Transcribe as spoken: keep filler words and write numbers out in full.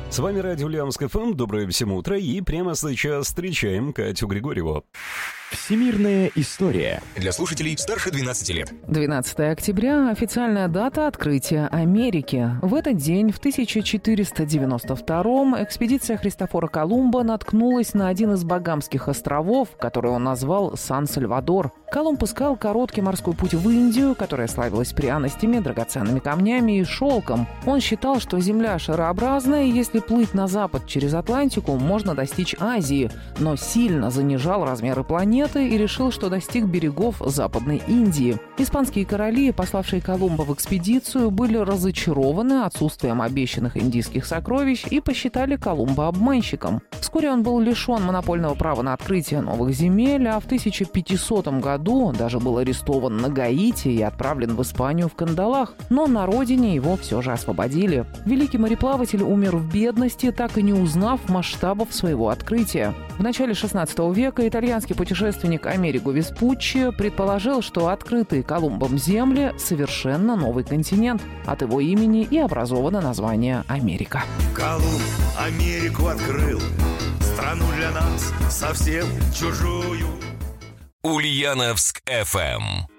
С вами радио Ульяновск эф эм. Доброе всем утро. И прямо сейчас встречаем Катю Григорьеву. Всемирная история. Для слушателей старше двенадцати лет. двенадцатое октября – официальная дата открытия Америки. В этот день, в тысяча четыреста девяносто втором, экспедиция Христофора Колумба наткнулась на один из Багамских островов, который он назвал Сан-Сальвадор. Колумб искал короткий морской путь в Индию, которая славилась пряностями, драгоценными камнями и шелком. Он считал, что Земля шарообразная, и если плыть на запад через Атлантику, можно достичь Азии, но сильно занижал размеры планеты и решил, что достиг берегов Западной Индии. Испанские короли, пославшие Колумба в экспедицию, были разочарованы отсутствием обещанных индийских сокровищ и посчитали Колумба обманщиком. Вскоре он был лишен монопольного права на открытие новых земель, а в тысяча пятисотом году даже был арестован на Гаити и отправлен в Испанию в кандалах, но на родине его все же освободили. Великий мореплаватель умер в бедности, так и не узнав масштабов своего открытия. В начале шестнадцатого века итальянский путешественник Америго Веспуччи предположил, что открытые Колумбом земли – совершенно новый континент. От его имени и образовано название Америка. Колумб Америку открыл, страну для нас совсем чужую. Ульяновск эф эм.